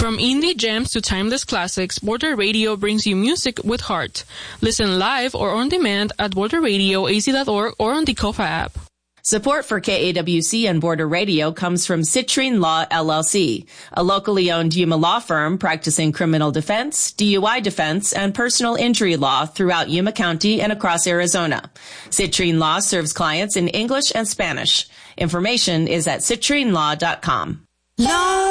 From indie gems to timeless classics, Border Radio brings you music with heart. Listen live or on demand at borderradioaz.org or on the Kofa app. Support for KAWC and Border Radio comes from Citrine Law, LLC, a locally owned Yuma law firm practicing criminal defense, DUI defense, and personal injury law throughout Yuma County and across Arizona. Citrine Law serves clients in English and Spanish. Information is at citrinelaw.com.